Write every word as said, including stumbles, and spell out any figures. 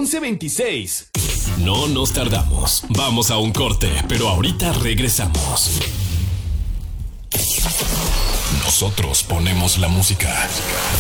once veintiséis. No nos tardamos. Vamos a un corte, pero ahorita regresamos. Nosotros ponemos la música.